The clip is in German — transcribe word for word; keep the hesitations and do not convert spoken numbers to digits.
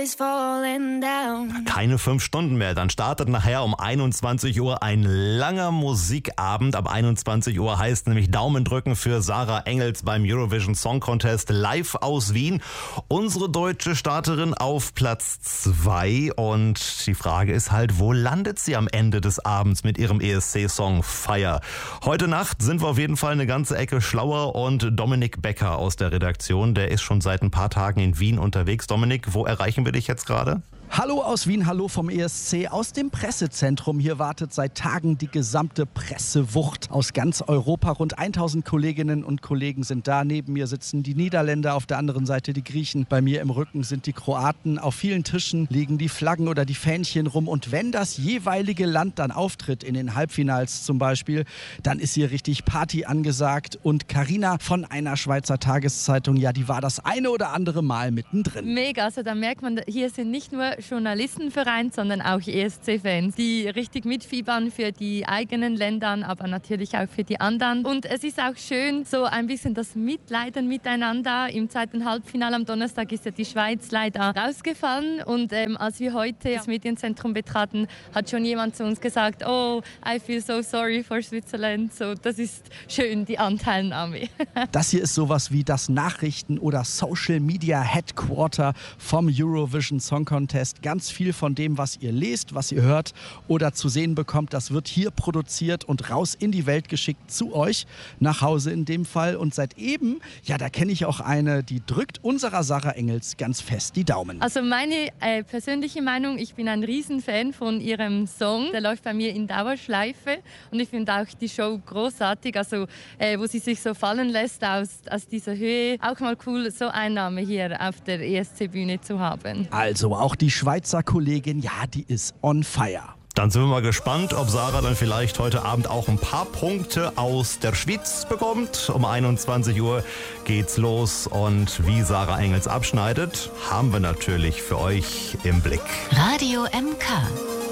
Keine fünf Stunden mehr, dann startet nachher um einundzwanzig Uhr ein langer Musikabend. Ab einundzwanzig Uhr heißt nämlich Daumen drücken für Sarah Engels beim Eurovision Song Contest live aus Wien. Unsere deutsche Starterin auf Platz zwei und die Frage ist halt, wo landet sie am Ende des Abends mit ihrem E S C-Song Fire? Heute Nacht sind wir auf jeden Fall eine ganze Ecke schlauer und Dominik Becker aus der Redaktion, der ist schon seit ein paar Tagen in Wien unterwegs. Dominik, wo erreichen wir dich jetzt gerade? Hallo aus Wien, hallo vom E S C, aus dem Pressezentrum. Hier wartet seit Tagen die gesamte Pressewucht aus ganz Europa. Rund tausend Kolleginnen und Kollegen sind da. Neben mir sitzen die Niederländer, auf der anderen Seite die Griechen. Bei mir im Rücken sind die Kroaten. Auf vielen Tischen liegen die Flaggen oder die Fähnchen rum. Und wenn das jeweilige Land dann auftritt, in den Halbfinals zum Beispiel, dann ist hier richtig Party angesagt. Und Carina von einer Schweizer Tageszeitung, ja, die war das eine oder andere Mal mittendrin. Mega, also da merkt man, hier sind nicht nur Journalistenverein, sondern auch E S C-Fans, die richtig mitfiebern für die eigenen Länder, aber natürlich auch für die anderen. Und es ist auch schön, so ein bisschen das Mitleiden miteinander. Im zweiten Halbfinale am Donnerstag ist ja die Schweiz leider rausgefallen. Und ähm, als wir heute das Medienzentrum betraten, hat schon jemand zu uns gesagt, oh, I feel so sorry for Switzerland. So, das ist schön, die Anteilnahme. Das hier ist sowas wie das Nachrichten- oder Social-Media-Headquarter vom Eurovision Song Contest. Ganz viel von dem, was ihr lest, was ihr hört oder zu sehen bekommt, das wird hier produziert und raus in die Welt geschickt, zu euch, nach Hause in dem Fall. Und seit eben, ja, da kenne ich auch eine, die drückt unserer Sarah Engels ganz fest die Daumen. Also meine äh, persönliche Meinung, ich bin ein Riesenfan von ihrem Song. Der läuft bei mir in Dauerschleife und ich finde auch die Show großartig, also äh, wo sie sich so fallen lässt aus, aus dieser Höhe. Auch mal cool, so einen Namen hier auf der E S C-Bühne zu haben. Also auch die Schweizer Kollegin, ja, die ist on fire. Dann sind wir mal gespannt, ob Sarah dann vielleicht heute Abend auch ein paar Punkte aus der Schweiz bekommt. Um einundzwanzig Uhr geht's los und wie Sarah Engels abschneidet, haben wir natürlich für euch im Blick. Radio M K.